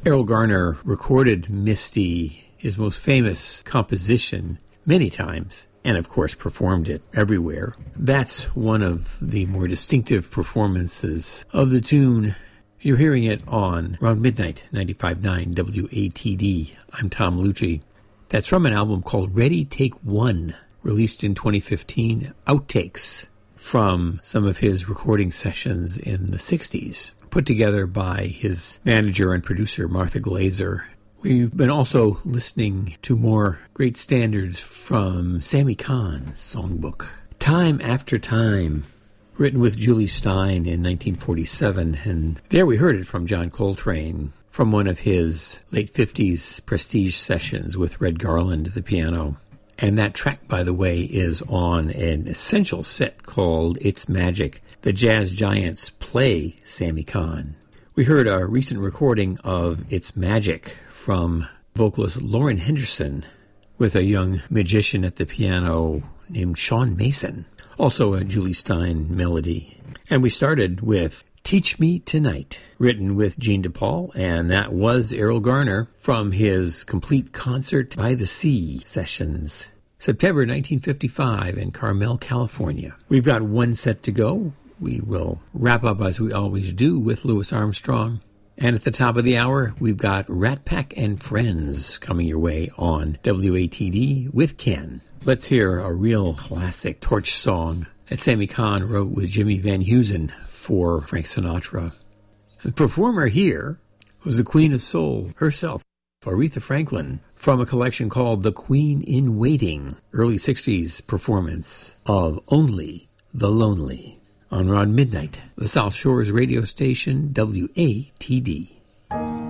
Erroll Garner recorded Misty, his most famous composition, many times, and of course performed it everywhere. That's one of the more distinctive performances of the tune. You're hearing it on Around Midnight, 95.9 WATD. I'm Tom Lucci. That's from an album called Ready Take One, released in 2015, outtakes from some of his recording sessions in the 60s, put together by his manager and producer, Martha Glazer. We've been also listening to more great standards from Sammy Kahn's songbook. Time After Time, written with Julie Stein in 1947, and there we heard it from John Coltrane, from one of his late 50s prestige sessions with Red Garland at the piano. And that track, by the way, is on an essential set called It's Magic. The jazz giants play Sammy Kahn. We heard a recent recording of It's Magic from vocalist Lauren Henderson with a young magician at the piano named Sean Mason, also a Julie Stein melody. And we started with Teach Me Tonight, written with Gene DePaul, and that was Erroll Garner from his Complete Concert by the Sea sessions, September 1955 in Carmel, California. We've got one set to go. We will wrap up, as we always do, with Louis Armstrong. And at the top of the hour, we've got Rat Pack and Friends coming your way on WATD with Ken. Let's hear a real classic torch song that Sammy Kahn wrote with Jimmy Van Heusen for Frank Sinatra. The performer here was the Queen of Soul herself, Aretha Franklin, from a collection called The Queen in Waiting, early 60s performance of Only the Lonely. On Around Midnight, the South Shores radio station, WATD.